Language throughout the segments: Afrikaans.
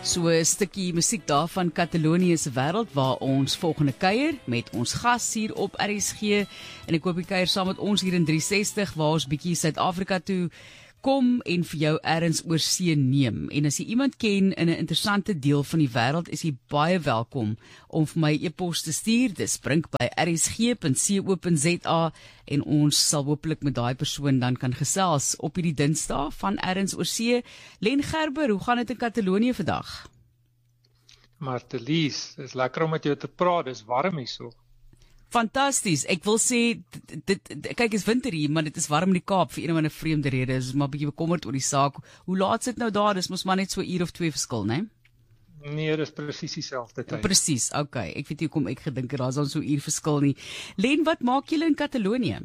So 'n stukkie musiek daar van Katalonië se wêreld waar ons volgende kuier met ons gas hier op RSG en ek hoop jy kuier saam met ons hier in 360 waar ons bietjie Suid-Afrika toe kom en vir jou ergens oor see neem. En as jy iemand ken in 'n interessante deel van die wêreld, is jy baie welkom om vir my e-pos te stuur. Dis brink by rsg.co.za en ons sal hopelik met daai persoon dan kan gesels op hierdie Dinsdae van ergens oor see. Len Gerber, hoe gaan dit in Katalonië vandag? Martelies, dis lekker om met jou te praat, dis warm hierso. Fantasties. Ek wil sê kyk, is winter hier, maar dit is warm in die Kaap vir een of ander vreemde rede. Is maar 'n bietjie bekommerd oor die saak. Hoe laat sit nou daar? Dis mos maar net so 'n uur of 2 verskil, né? Nee, dis presies dieselfde tyd. Presies. Okay. Ek weet nie hoekom ek gedink het daar's dan so 'n uur verskil nie. Len, wat maak julle in Katalonië?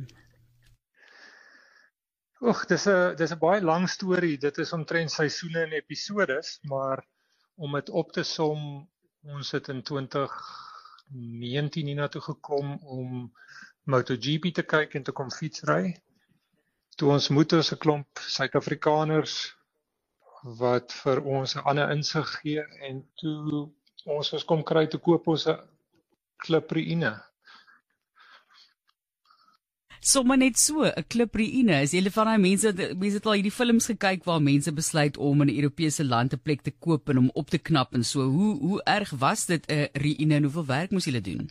Dis 'n baie lang storie. Dit is omtrent seisoene en episodes, maar om dit op te som, ons het in 2019 hiernatoe gekom om MotoGP te kyk en te kom fietsry. Toe ons moet ons 'n klomp Suid-Afrikaners wat vir ons 'n ander insig gee en toe ons kom kry te koop ons 'n klipruïne. Sommige net so, 'n klipruïne. Is julle van daai mense het al hierdie films gekyk waar mense besluit om in 'n Europese land 'n plek te koop en om op te knap en so. Hoe erg was dit 'n ruïne en hoeveel werk moes julle doen?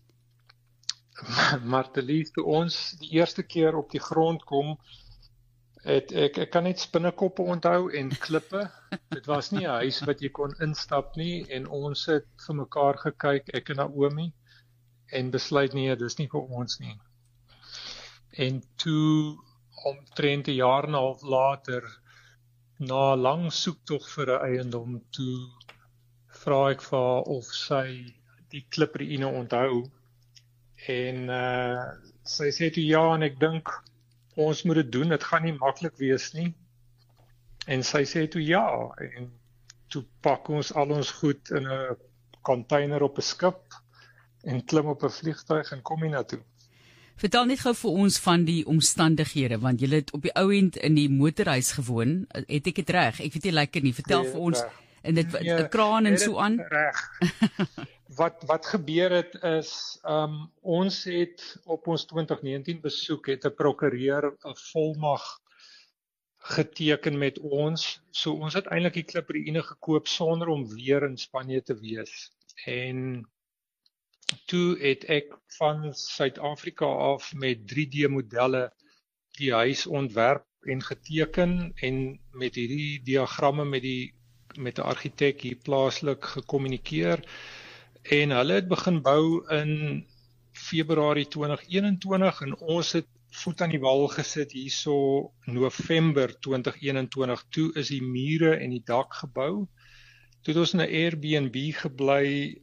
Martelies, toe ons die eerste keer op die grond kom, ek kan net spinnekoppe onthou en klippe. Dit was nie 'n huis wat jy kon instap nie en ons het vir mekaar gekyk, ek en Naomi, en besluit nee, dis nie vir ons nie. En toe, omtrent 'n jaar en 'n half later, na lang soektog vir 'n eiendom, toe vra ek vir haar of sy die klipruïne onthou. En sy sê toe ja, en ek dink ons moet dit doen, dit gaan nie maklik wees nie. En sy sê toe ja, en toe pak ons al ons goed in 'n container op 'n skip en klim op 'n vliegtuig en kom hiernatoe. Vertel net gou vir ons van die omstandighede, want jy het op die ou end in die motorhuis gewoon. Het ek dit reg? Ek weet nie lekker nie. Vertel vir ons en dit 'n kraan en so aan. Reg. Wat gebeur het is ons het op ons 2019 besoek het 'n prokureur 'n volmag geteken met ons. So ons het eintlik die klipruïne gekoop sonder om weer in Spanje te wees. En toe het ek van Suid-Afrika af met 3D modelle die huis ontwerp en geteken en met hierdie diagramme met 'n argitek hier plaaslik gekommunikeer. En hulle het begin bou in Februarie 2021 en ons het voet aan die wal gesit hierso November 2021. Toe is die mure en die dak gebou. Toe het ons in 'n Airbnb gebly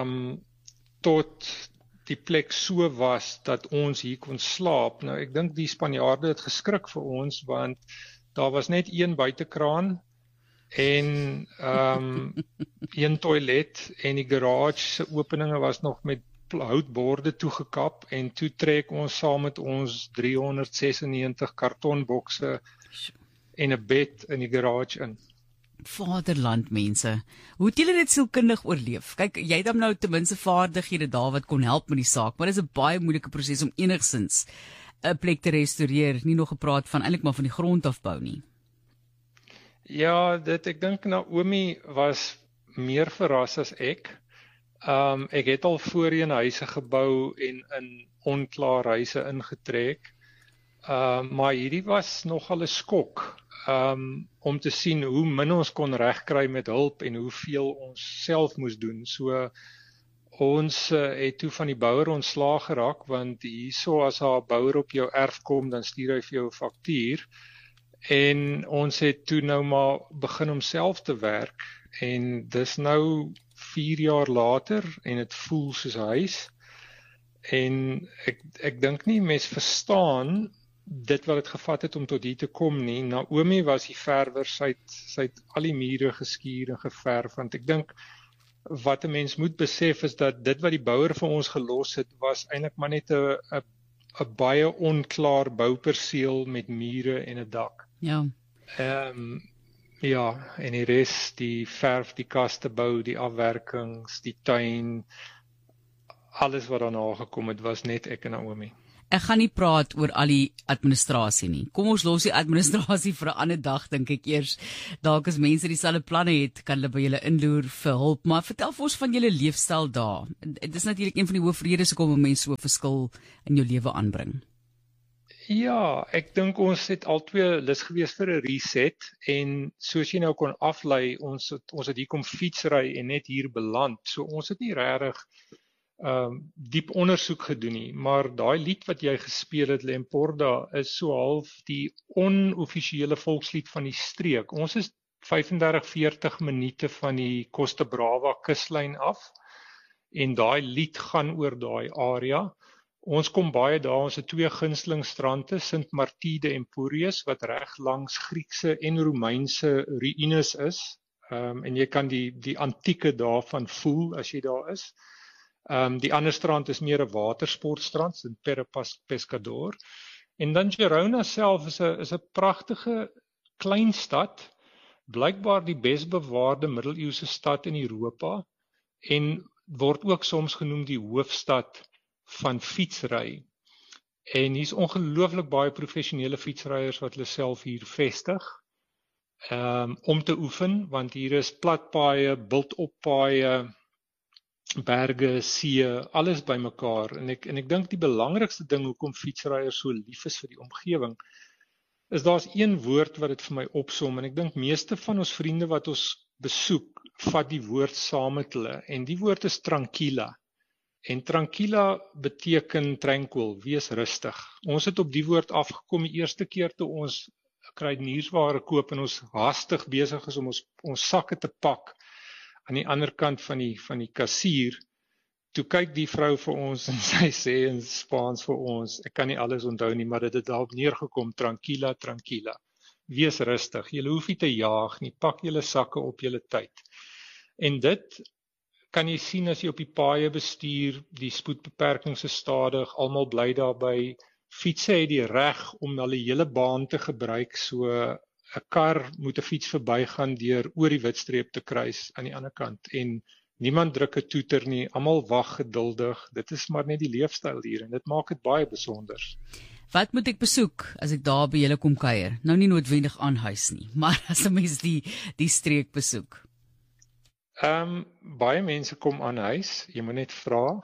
tot die plek so was dat ons hier kon slaap. Nou ek dink die Spanjaarde het geskrik vir ons want daar was net een buitekraan en een toilet en die garage se openinge was nog met houtborde toegekap en toe trek ons saam met ons 396 kartonbokse en 'n bed in die garage in. Vaderland mense, hoe het julle dit sielkundig oorleef? Kyk, jy het dan nou ten minste vaardighede daar wat kon help met die saak, maar dit is 'n baie moeilike proses om enigsins 'n plek te restoreer, nie nog gepraat van eintlik maar van die grond afbou nie. Ja, ek dink Naomi was meer verras as ek. Ek het al voorheen huise gebou en in onklaar huise ingetrek. Maar hierdie was nogal 'n skok. Om te sien hoe min ons kon regkry met hulp en hoeveel ons self moes doen. So ons het toe van die bouer ontslaag geraak, want hierso as 'n bouer op jou erf kom, dan stuur hy vir jou 'n faktuur. En ons het toe nou maar begin om self te werk. En dis nou 4 jaar later en dit voel soos 'n huis. En ek dink nie mense verstaan dit wat dit gevat het om tot hier te kom nie. Naomi was die verwer, sy het al die mure geskuur en geverf, want ek dink wat 'n mens moet besef is dat dit wat die bouer vir ons gelos het, was eintlik maar net 'n baie onklaar bouperseel met mure en 'n dak. Ja. Ja, en die res, die verf, die kastebou, die afwerkings, die tuin, alles wat daarna gekom het, was net ek en Naomi. Ek gaan nie praat oor al die administrasie nie. Kom ons los die administrasie vir 'n ander dag, dink ek eers. Dalk as mense dieselfde planne het, kan hulle by julle inloer vir hulp. Maar vertel vir ons van julle leefstyl daar. Dit is natuurlik een van die hoofredes hoekom mense so 'n verskil in jou lewe aanbring. Ja, ek dink ons het albei lus gewees vir 'n reset en soos jy nou kon aflei, ons het hier kom fietsry en net hier beland. So ons het nie regtig diep ondersoek gedoen nie, maar daai lied wat jy gespeel het, Lemporda, is so half die onoffisiële volkslied van die streek. Ons is 35-40 minute van die Costa Brava kuslyn af en daai lied gaan oor daai area. Ons kom baie daar, ons het 2 gunsteling strande, Sint Martide en Purius, wat reg langs Griekse en Romeinse ruïnes is. En jy kan die antieke daarvan voel as jy daar is. Die ander strand is meer 'n watersportstrand, Sint Pere Pescador. En dan Girona self is 'n pragtige klein stad, blykbaar die besbewaarde middeleeuse stad in Europa en word ook soms genoem die hoofstad van fietsry. En hier's ongelooflik baie professionele fietsryers wat hulle self hier vestig om te oefen, want hier is platpaaie, bultoppaaie, berge, see, alles bymekaar. En ek dink die belangrikste ding hoekom fietsryers so lief is vir die omgewing, is daar's een woord wat dit vir my opsom, en ek dink meeste van ons vriende wat ons besoek, vat die woord saam met hulle, en die woord is tranquila. En tranquila beteken tranquil, wees rustig. Ons het op die woord afgekom die eerste keer toe ons kruideniersware koop en ons hastig besig is om ons sakke te pak aan die ander kant van die kassier. Toe kyk die vrou vir ons en sy sê in Spaans vir ons, ek kan nie alles onthou nie, maar dit het daarop neergekom, tranquila, tranquila. Wees rustig, julle hoef nie te jaag nie, pak julle sakke op julle tyd. En dit kan jy sien as jy op die paaie bestuur, die spoedbeperkings is stadig, almal bly daarby. Fietsse het die reg om hulle hele baan te gebruik, so 'n kar moet 'n fiets verbygaan deur oor die witstreep te kruis aan die ander kant. En niemand druk 'n toeter nie, almal wag geduldig. Dit is maar net die leefstyl hier en dit maak dit baie besonder. Wat moet ek besoek as ek daar by julle kom kuier? Nou nie noodwendig aan huis nie, maar as 'n mens die streek besoek. Baie mense kom aan huis, jy moet net vra.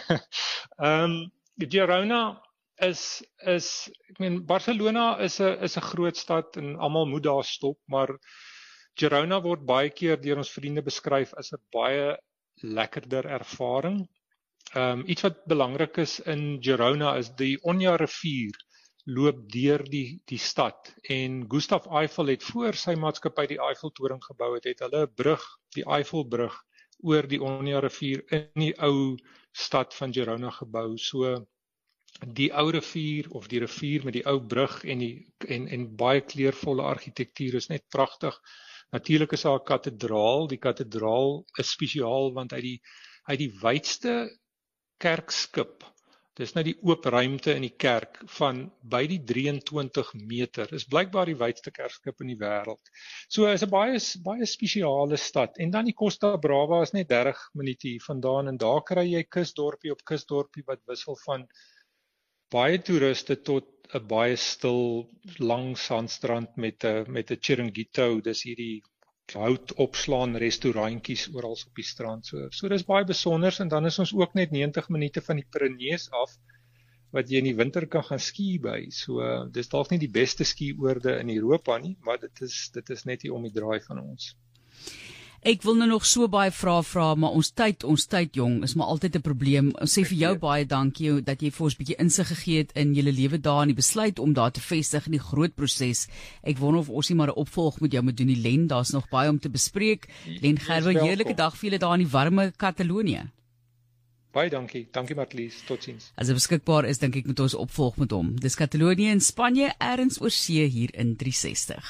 Girona is ek meen Barcelona is 'n groot stad en almal moet daar stop, maar Girona word baie keer deur ons vriende beskryf as 'n baie lekkerder ervaring. Iets wat belangrik is in Girona is die Oña rivier loop deur die stad en Gustave Eiffel het voor sy maatskappy die Eiffeltoring gebou het hulle 'n brug, die Eiffelbrug oor die Oña rivier in die ou stad van Girona gebou. So die ou rivier of die rivier met die ou brug en baie kleurvolle argitektuur is net pragtig. Natuurlik is daar 'n kathedraal. Die kathedraal is spesiaal want hy die wydste kerkskip. Dis nou die oop ruimte in die kerk van by die 23 meter. Is blykbaar die wydste kerkskip in die wêreld. So is 'n baie spesiale stad. En dan die Costa Brava is net 30 minute hier vandaan en daar kry jy kusdorpie op kusdorpie wat wissel van baie toeriste tot 'n baie stil lang sandstrand met 'n chiringuito. Dis hierdie hout opslaan restaurantjies oral op die strand. So dis baie besonders en dan is ons ook net 90 minute van die Pyrenees af wat jy in die winter kan gaan ski by. So dis dalk nie die beste skioorde in Europa nie, maar dit is net hier om die draai van ons. Ek wil nou nog so baie vra, maar ons tyd jong, is maar altyd 'n probleem. Ons sê vir jou baie dankie dat jy vir ons 'n bietjie insig gegee het in julle lewe daar en die besluit om daar te vestig in die groot proses. Ek wonder of ons nie maar 'n opvolg met jou moet doen nie, Len, daar's nog baie om te bespreek. Len Gerwe, heerlike dag vir julle daar in die warme Katalonië. Baie dankie. Dankie Marlies. Totsiens. As dit beskikbaar is, dink ek moet ons opvolg met hom. Dis Katalonië in Spanje, ergens oor see hier in 360.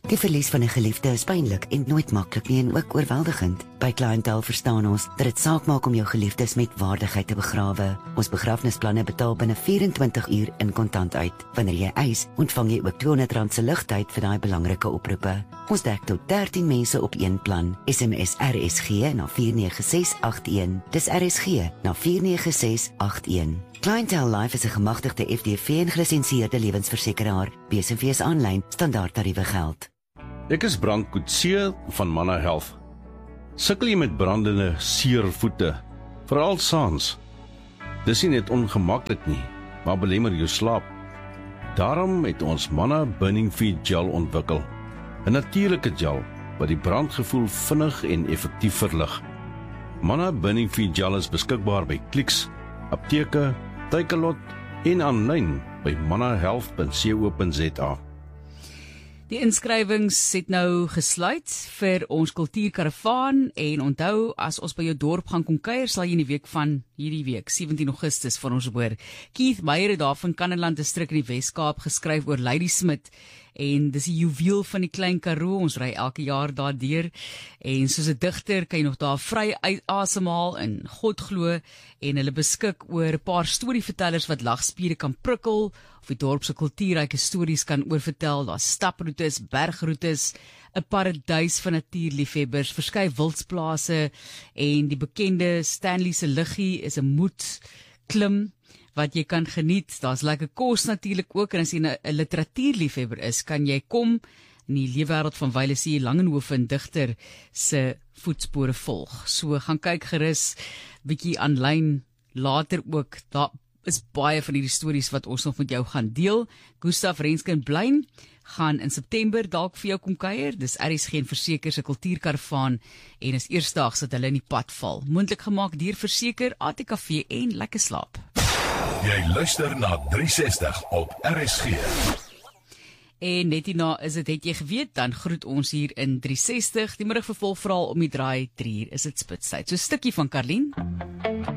Die verlies van 'n geliefde is pynlik en nooit maklik nie en ook oorweldigend. By Clientele verstaan ons dat dit saak maak om jou geliefdes met waardigheid te begrawe. Ons begrafnisplanne betaal binne 24 uur in kontant uit. Wanneer jy eis, ontvang jy ook R200 se ligtyd vir daai belangrike oproepe. Ons dek tot 13 mense op een plan. SMS RSG na 49681. Dis RSG na 49681. Clientele Life is 'n gemagtigde FDV en gelisensieerde lewensversekeraar. BSV's aanlyn standaardtariewe geld. Ek is Brand Coetzee van Manna Health. Sukkel jy met brandende, seer voete, veral saans? Dis nie net ongemaklik nie, maar belemmer jou slaap. Daarom het ons Manna Burning Feet Gel ontwikkel. 'n natuurlike gel wat die brandgevoel vinnig en effektief verlig. Manna Burning Feet Gel is beskikbaar by Clicks, apteke, Takealot en aanlyn by mannahealth.co.za. Die inskrywings het nou gesluit vir ons kultuurkaravaan en onthou, as ons by jou dorp gaan kom kuier, sal jy in die week van hierdie week, 17 Augustus, van ons hoor. Keith Meyer het daar van Kannaland distrik in die Wes-Kaap geskryf oor Ladysmith en dis die juweel van die Klein Karoo, ons ry elke jaar daardeur en soos 'n digter kan jy nog daar vry asemhaal en God glo en hulle beskik oor 'n paar storievertellers wat lagspiere kan prikkel of die dorp se kultuurryke stories kan oorvertel. Daar's staproetes, bergroetes, 'n paradys van natuurliefhebbers, verskeie wildsplase en die bekende Stanley se liggie is 'n moedklim wat jy kan geniet. Daar's lekker kos natuurlik ook en as jy 'n literatuurliefhebber is, kan jy kom in die leefwêreld van Wyle C. Langenhoven digter se voetspore volg. So gaan kyk gerus bietjie aanlyn later ook. Daar is baie van hierdie stories wat ons nog met jou gaan deel. Gustav Rensken Blyn gaan in September dalk vir jou kom kuier. Dis RSG en Verseker se kultuurkaravaan en is eersdaags dat hulle in die pad val. Moontlik gemaak deur Verseker, ATKV en lekker slaap. Jy luister na 360 op RSG. En net hierna is dit het jy geweet, dan groet ons hier in 360. Die middag vervolg verhaal om die draai 3 uur is dit spitstyd. So 'n stukkie van Karlien.